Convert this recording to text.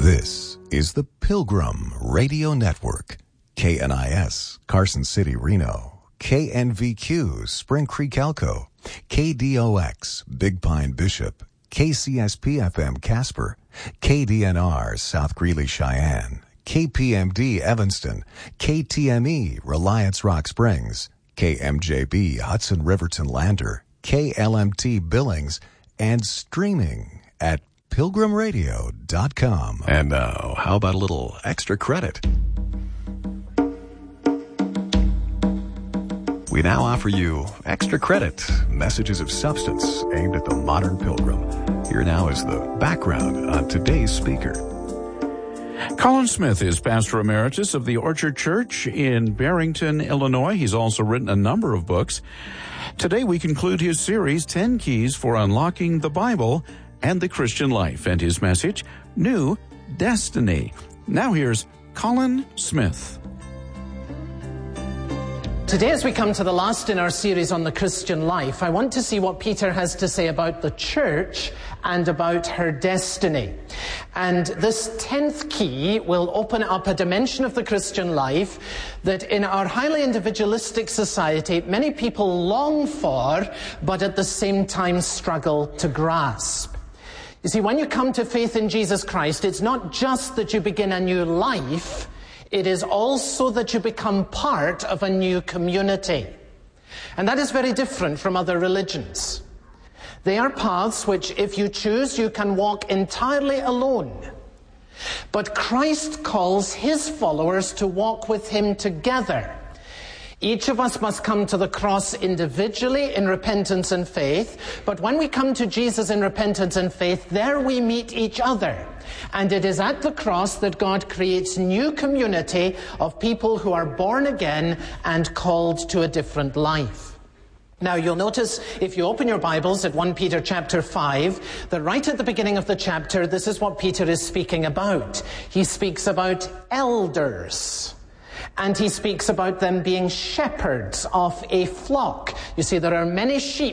This is the Pilgrim Radio Network. KNIS, Carson City, Reno. KNVQ, Spring Creek, Elko. KDOX, Big Pine, Bishop. KCSP-FM, Casper. KDNR, South Greeley, Cheyenne. KPMD, Evanston. KTME, Reliance Rock Springs. KMJB, Hudson Riverton Lander. KLMT, Billings. And streaming at pilgrimradio.com. And now, how about a little extra credit? We now offer you Extra Credit, messages of substance aimed at the modern pilgrim. Here now is the background on today's speaker. Colin Smith is pastor emeritus of the Orchard Church in Barrington, Illinois. He's also written a number of books. Today we conclude his series, 10 Keys for Unlocking the Bible and the Christian Life, and his message, New Destiny. Now here's Colin Smith. Today, as we come to the last in our series on the Christian life, I want to see what Peter has to say about the church and about her destiny. And this 10th key will open up a dimension of the Christian life that in our highly individualistic society, many people long for, but at the same time struggle to grasp. You see, when you come to faith in Jesus Christ, it's not just that you begin a new life, it is also that you become part of a new community. And that is very different from other religions. They are paths which, if you choose, you can walk entirely alone. But Christ calls his followers to walk with him together. Each of us must come to the cross individually in repentance and faith, but when we come to Jesus in repentance and faith, there we meet each other. And it is at the cross that God creates new community of people who are born again and called to a different life. Now you'll notice, if you open your Bibles at 1 Peter chapter 5, that right at the beginning of the chapter, this is what Peter is speaking about. He speaks about elders. And he speaks about them being shepherds of a flock. You see, there are many sheep